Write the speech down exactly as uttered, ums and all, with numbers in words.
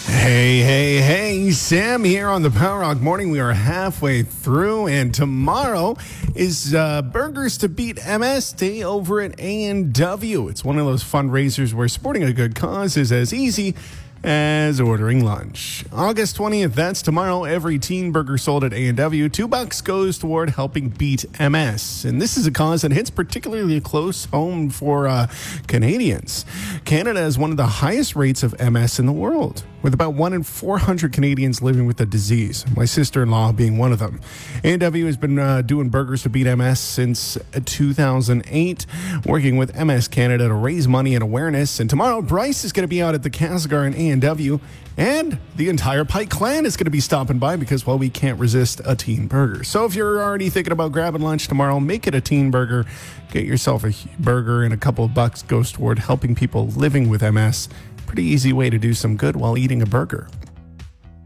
Hey, hey, hey, Sam here on the Power Rock Morning. We are halfway through, and tomorrow is uh, Burgers to Beat M S Day over at A and W. It's one of those fundraisers where supporting a good cause is as easy as ordering lunch. August twentieth, that's tomorrow. Every teen burger sold at A and W, two bucks goes toward helping beat M S. And this is a cause that hits particularly close home for uh, Canadians. Canada has one of the highest rates of M S in the world, with about one in four hundred Canadians living with the disease, my sister-in-law being one of them. A and W has been uh, doing Burgers to Beat M S since two thousand eight, working with M S Canada to raise money and awareness. And tomorrow, Bryce is going to be out at the Castlegar and A and W, and the entire Pike clan is going to be stopping by because, well, we can't resist a teen burger. So if you're already thinking about grabbing lunch tomorrow, make it a teen burger. Get yourself a burger, and a couple of bucks goes toward helping people living with M S. Pretty easy way to do some good while eating a burger.